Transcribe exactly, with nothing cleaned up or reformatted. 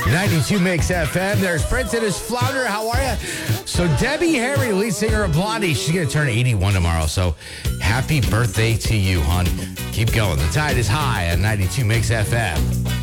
ninety-two Mix F M. There's Prince and his flounder. How are you? So Debbie Harry, lead singer of Blondie, she's going to turn eighty-one tomorrow. So happy birthday to you, hon. Keep going. The tide is high at ninety-two Mix F M.